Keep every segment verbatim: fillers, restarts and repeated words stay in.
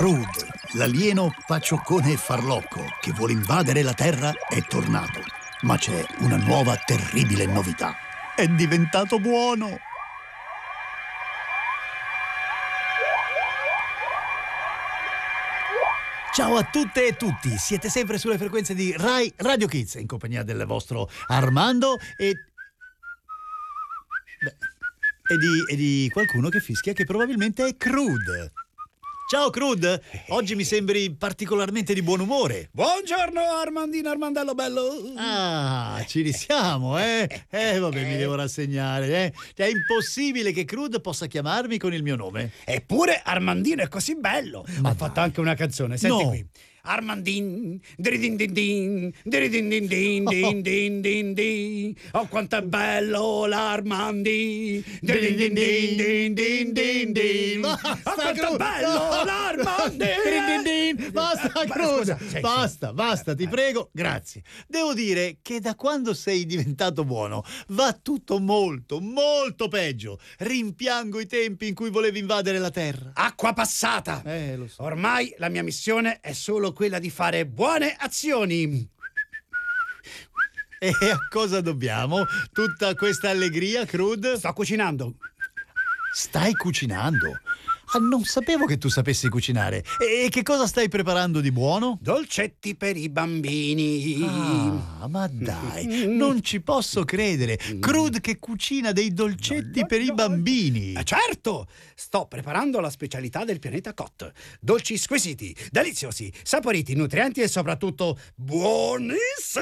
Crude, l'alieno pacioccone e farlocco che vuole invadere la Terra, è tornato. Ma c'è una nuova terribile novità. È diventato buono! Ciao a tutte e tutti, siete sempre sulle frequenze di Rai Radio Kids in compagnia del vostro Armando e... Beh, e, di, e di qualcuno che fischia che probabilmente è Crude. Ciao Crude, oggi mi sembri particolarmente di buon umore. Buongiorno Armandino Armandello bello. Ah, ci risiamo, eh? Eh, vabbè, mi devo rassegnare, eh? È impossibile che Crude possa chiamarmi con il mio nome. Eppure Armandino è così bello. Ma Ho fatto dai. anche una canzone, senti No. qui. Armandin, diridin din din, diridin din din din din din din. Oh quanto è bello l'Armandi, diridin din din din din din. Oh Basta, quanto è Crude. bello l'Armandi. Din, din, din. Basta, Ma Crude. scusa, sì, Basta, basta, ti prego, grazie. Devo dire che da quando sei diventato buono va tutto molto, molto peggio. Rimpiango i tempi in cui volevi invadere la Terra. Acqua passata. Eh, lo so. Ormai la mia missione è solo quella di fare buone azioni. E a cosa dobbiamo tutta questa allegria, Crude? Sto cucinando. Stai cucinando? Ah, non sapevo che tu sapessi cucinare. E che cosa stai preparando di buono? Dolcetti per i bambini. Ah, ma dai, non ci posso credere. Crude che cucina dei dolcetti per i bambini. Eh, certo! Sto preparando la specialità del pianeta Cot. Dolci squisiti, deliziosi, saporiti, nutrienti e soprattutto buonissimi!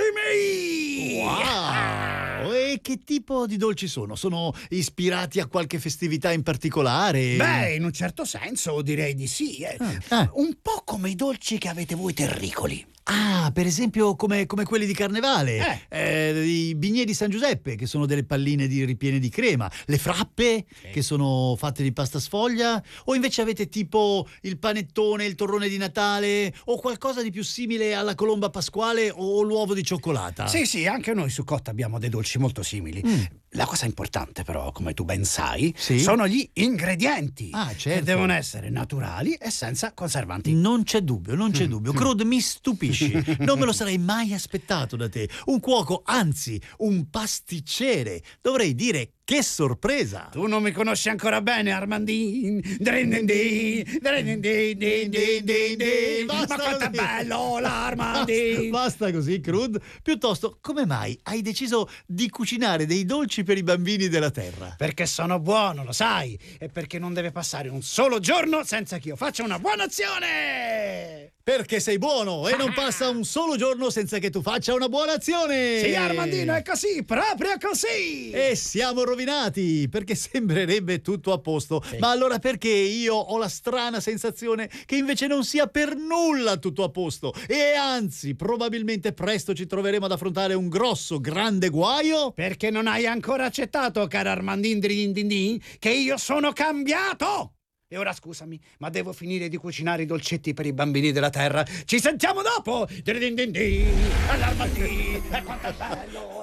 Wow! E che tipo di dolci sono? Sono ispirati a qualche festività in particolare? Beh, in un certo senso direi di sì. eh. Ah, ah. Un po' come i dolci che avete voi terricoli. Ah, per esempio come, come quelli di Carnevale, eh. i bignè di San Giuseppe, che sono delle palline di, ripiene di crema, le frappe, Sì. che sono fatte di pasta sfoglia, o invece avete tipo il panettone, il torrone di Natale, o qualcosa di più simile alla colomba pasquale o l'uovo di cioccolata? Sì, sì, anche noi su Cot abbiamo dei dolci molto simili. Mm. La cosa importante però, come tu ben sai, Sì? sono gli ingredienti. Ah, Che certo. devono essere naturali e senza conservanti. Non c'è dubbio, non Mm. c'è dubbio. Crude, mi stupisci. Non me lo sarei mai aspettato da te. Un cuoco, anzi, un pasticcere. Dovrei dire che sorpresa. Tu non mi conosci ancora bene, Armandin. Drindindin, drindindin, din, din, din, din. Ma Basta quanto è così. bello l'Armandin. Basta così, Crude. Piuttosto, come mai hai deciso di cucinare dei dolci per i bambini della Terra? Perché sono buono, lo sai. E perché non deve passare un solo giorno senza che io faccia una buona azione. Perché sei buono e non passa un solo giorno senza che tu faccia una buona azione. Sì, Armandino, è così, proprio così. E siamo rovinati, perché sembrerebbe tutto a posto. Sì. Ma allora perché io ho la strana sensazione che invece non sia per nulla tutto a posto? E anzi, probabilmente presto ci troveremo ad affrontare un grosso, grande guaio? Perché non hai ancora accettato, caro Armandin, din, din, din, che io sono cambiato. E ora scusami, ma devo finire di cucinare i dolcetti per i bambini della Terra. Ci sentiamo dopo! Din, din, din, all'Armandin, e quanto è bello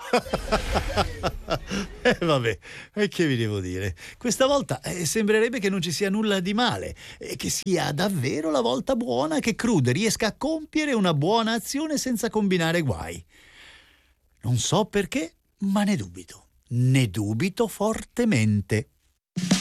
l'Armandin! Eh vabbè, e che vi devo dire? Questa volta eh, sembrerebbe che non ci sia nulla di male e che sia davvero la volta buona che Crude riesca a compiere una buona azione senza combinare guai. Non so perché, ma ne dubito. Ne dubito fortemente.